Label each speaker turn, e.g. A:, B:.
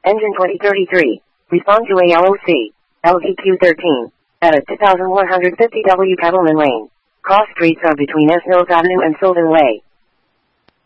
A: Engine 2033. Respond to ALOC. LVQ13. Edit 2150 W Kettleman Lane. Cross streets are between S. Mills Avenue and Sylvan Way.